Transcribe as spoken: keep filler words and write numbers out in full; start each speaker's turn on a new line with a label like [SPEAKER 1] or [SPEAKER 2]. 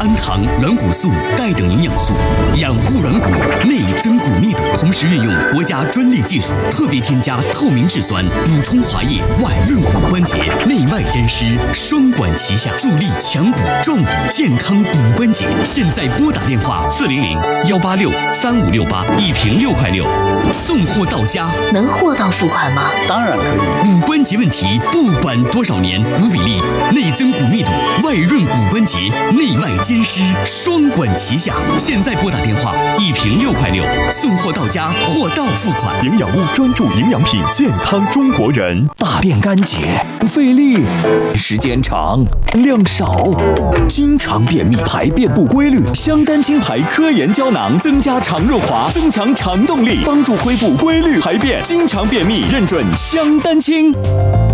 [SPEAKER 1] 氨糖、软骨素、钙等营养素，养护软骨，内增骨密度。同时运用国家专利技术，特别添加透明质酸，补充滑液，外润骨关节，内外兼施，双管齐下，助力强骨壮骨，健康骨关节。现在拨打电话四零零幺八六三五六八，一瓶六块六，送货到家。
[SPEAKER 2] 能货到付款吗？
[SPEAKER 3] 当然可以。
[SPEAKER 1] 骨关节问题，不管多少年，骨比例、内增骨密度、外润骨关节，内外兼施，双管齐下。现在拨打电话，一瓶六块六，送货到家，货到付款。
[SPEAKER 4] 营养屋专注营养品，健康中国人。
[SPEAKER 5] 大便干结，费力，时间长，量少，经常便秘，排便不规律。香丹清排科研胶囊，增加肠润滑，增强肠动力，帮助恢复规律排便。经常便秘，认准香丹清。